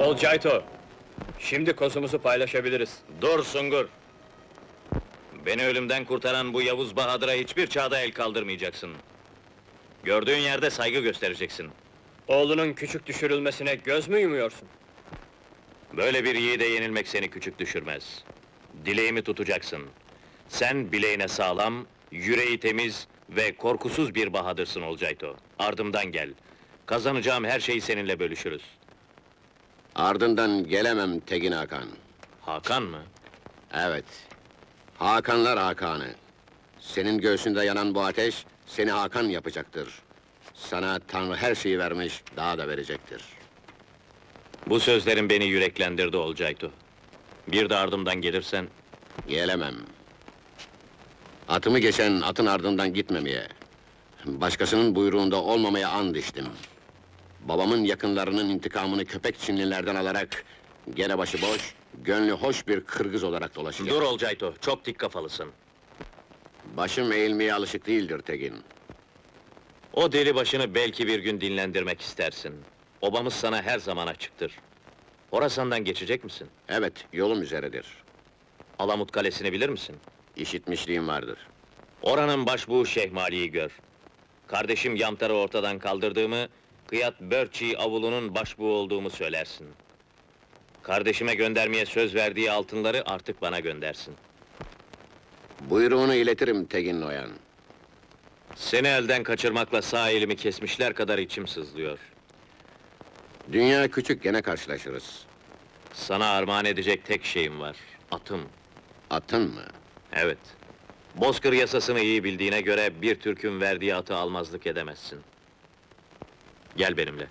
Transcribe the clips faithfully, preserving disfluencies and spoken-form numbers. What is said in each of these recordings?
Olcayto, şimdi kozumuzu paylaşabiliriz. Dur Sungur! Beni ölümden kurtaran bu Yavuz Bahadır'a hiçbir çağda el kaldırmayacaksın. Gördüğün yerde saygı göstereceksin. Oğlunun küçük düşürülmesine göz mü yumuyorsun? Böyle bir yiğide yenilmek seni küçük düşürmez. Dileğimi tutacaksın. Sen bileğine sağlam, yüreği temiz ve korkusuz bir Bahadırsın Olcayto. Ardımdan gel. Kazanacağım her şeyi seninle bölüşürüz. Ardından gelemem Tegin Hakan. Hakan mı? Evet. Hakanlar Hakan'ı. Senin göğsünde yanan bu ateş, seni Hakan yapacaktır. Sana Tanrı her şeyi vermiş, daha da verecektir. Bu sözlerin beni yüreklendirdi Olcayto. Bir de ardımdan gelirsen, Gelemem. Atımı geçen atın ardından gitmemeye, başkasının buyruğunda olmamaya and içtim. Babamın yakınlarının intikamını köpek Çinlilerden alarak, gene başıboş, gönlü hoş bir Kırgız olarak dolaşacağım. dur Olcayto, çok dik kafalısın. Başım eğilmeye alışık değildir Tegin. O deli başını belki bir gün dinlendirmek istersin. Obamız sana her zaman açıktır. Horasan'dan geçecek misin? Evet, yolum üzeredir. Alamut Kalesi'ni bilir misin? İşitmişliğim vardır. Oranın başbuğu Şehmali'yi gör. Kardeşim Yamtar'ı ortadan kaldırdığımı, Kıyat Börçi avulunun başbuğu olduğumu söylersin. Kardeşime göndermeye söz verdiği altınları artık bana göndersin. Buyruğunu iletirim Tegin Noyan. Seni elden kaçırmakla sağ elimi kesmişler kadar içim sızlıyor. Dünya küçük, gene karşılaşırız. Sana armağan edecek tek şeyim var, atım. Atın mı? Evet. Bozkır yasasını iyi bildiğine göre bir Türk'ün verdiği atı almazlık edemezsin. Gel benimle.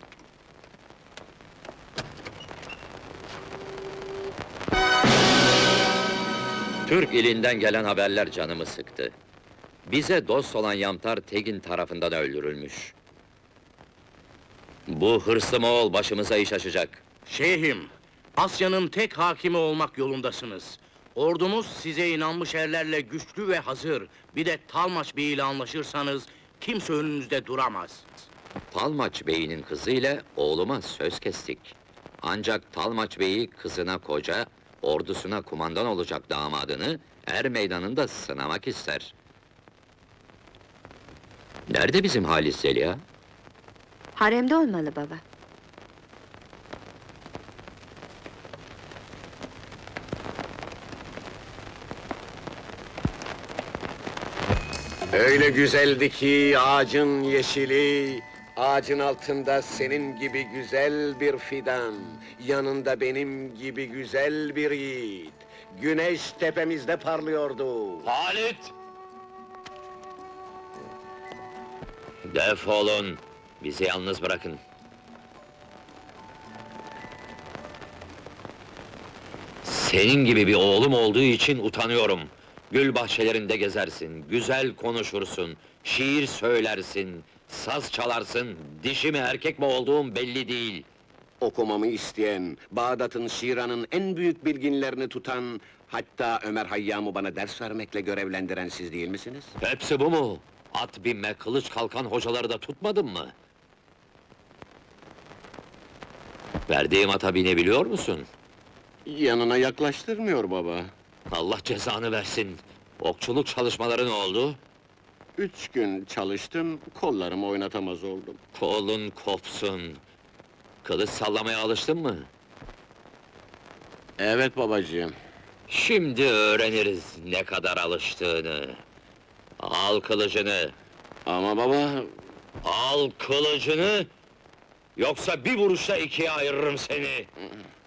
Türk ilinden gelen haberler canımı sıktı. Bize dost olan Yamtar Tegin tarafından öldürülmüş. Bu hırslı Moğol başımıza iş açacak. Şeyhim, Asya'nın tek hakimi olmak yolundasınız. Ordumuz size inanmış erlerle güçlü ve hazır. Bir de Talmaç Bey ile anlaşırsanız kimse önünüzde duramaz. Talmaç Bey'in kızıyla oğluma söz kestik. Ancak Talmaç Bey'i kızına koca, ordusuna kumandan olacak damadını er meydanında sınamak ister. Nerede bizim Halis Zeliha? Haremde olmalı baba. Öyle güzeldi ki ağacın yeşili, ağacın altında senin gibi güzel bir fidan, yanında benim gibi güzel bir yiğit. Güneş tepemizde parlıyordu. Halit! Defolun! Bizi yalnız bırakın. Senin gibi bir oğlum olduğu için utanıyorum. Gül bahçelerinde gezersin, güzel konuşursun, şiir söylersin, saz çalarsın, dişi mi erkek mi olduğum belli değil. Okumamı isteyen, Bağdat'ın, Şiran'ın en büyük bilginlerini tutan, hatta Ömer Hayyam'ı bana ders vermekle görevlendiren siz değil misiniz? Hepsi bu mu? At binme, kılıç kalkan hocaları da tutmadın mı? Verdiğim ata binebiliyor musun? Yanına yaklaştırmıyor baba. Allah cezanı versin! Okçuluk çalışmaları ne oldu? Üç gün çalıştım, kollarımı oynatamaz oldum. Kolun kopsun! Kılıç sallamaya alıştın mı? Evet babacığım. Şimdi öğreniriz ne kadar alıştığını! Al kılıcını! Ama baba, Al kılıcını! Yoksa bir vuruşta ikiye ayırırım seni!